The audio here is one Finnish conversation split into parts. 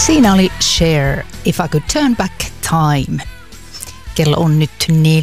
Siinä oli Cher, If I Could Turn Back Time. Kello on nyt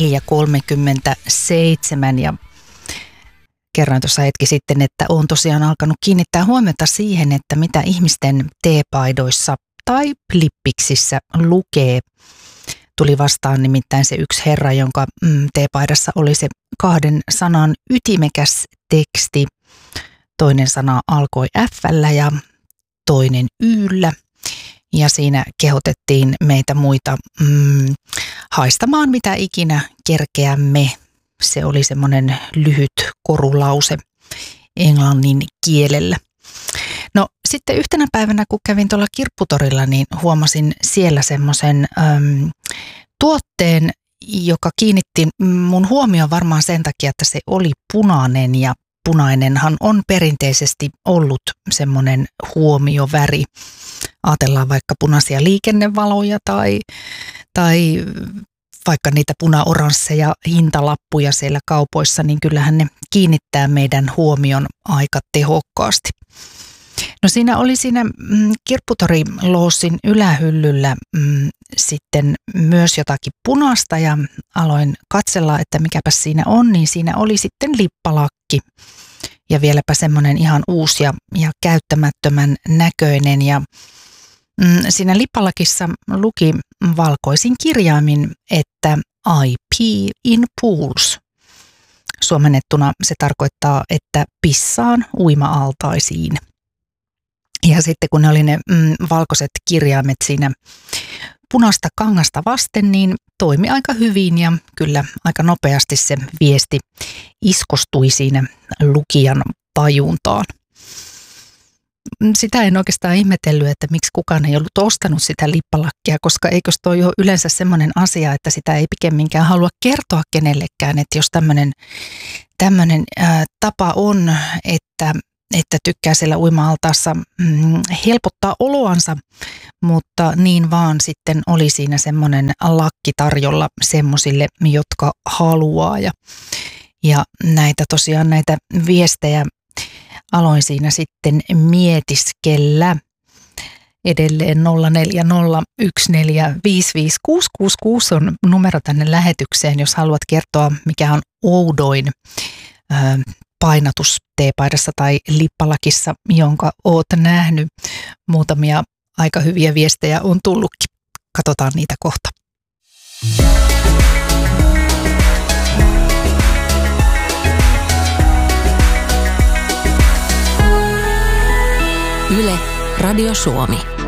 4:37 ja kerroin tuossa hetki sitten, että olen tosiaan alkanut kiinnittää huomiota siihen, että mitä ihmisten teepaidoissa tai lippiksissä lukee. Tuli vastaan nimittäin se yksi herra, jonka teepaidassa oli se 2 sanan ytimekäs teksti. Toinen sana alkoi F:llä ja toinen Y:llä. Ja siinä kehotettiin meitä muita haistamaan mitä ikinä kerkeämme. Se oli semmoinen lyhyt korulause englannin kielellä. No sitten yhtenä päivänä, kun kävin tuolla kirpputorilla, niin huomasin siellä semmoisen tuotteen, joka kiinnitti mun huomioon varmaan sen takia, että se oli punainen ja punainenhan on perinteisesti ollut semmoinen huomioväri. Ajatellaan vaikka punaisia liikennevaloja tai vaikka niitä puna-oransseja hintalappuja siellä kaupoissa, niin kyllähän ne kiinnittää meidän huomion aika tehokkaasti. No siinä oli siinä kirpputoriloosin ylähyllyllä sitten myös jotakin punaista ja aloin katsella, että mikäpä siinä on, niin siinä oli sitten lippalakki ja vieläpä semmoinen ihan uusi ja käyttämättömän näköinen ja siinä lippalakissa luki valkoisin kirjaimin, että I pee in pools. Suomennettuna se tarkoittaa, että pissaan uima-altaisiin. Ja sitten kun ne oli ne valkoiset kirjaimet siinä punaista kangasta vasten, niin toimi aika hyvin ja kyllä aika nopeasti se viesti iskostui siinä lukijan tajuntaan. Sitä en oikeastaan ihmetellyt, että miksi kukaan ei ollut ostanut sitä lippalakkia, koska eikös toi ole yleensä semmoinen asia, että sitä ei pikemminkään halua kertoa kenellekään, että jos tämmöinen tapa on, että tykkää siellä uima-altaassa helpottaa oloansa, mutta niin vaan sitten oli siinä semmoinen lakki tarjolla semmoisille, jotka haluaa ja näitä viestejä aloin siinä sitten mietiskellä. Edelleen 0401455666 on numero tänne lähetykseen, jos haluat kertoa, mikä on oudoin painatus teepaidassa tai lippalakissa, jonka oot nähnyt. Muutamia aika hyviä viestejä on tullutkin. Katsotaan niitä kohta. Yle, Radio Suomi.